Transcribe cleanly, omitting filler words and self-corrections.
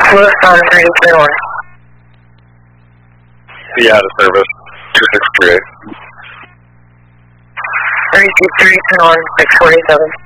Lewis on 3021. Be out of service. 2638. 3231, 647.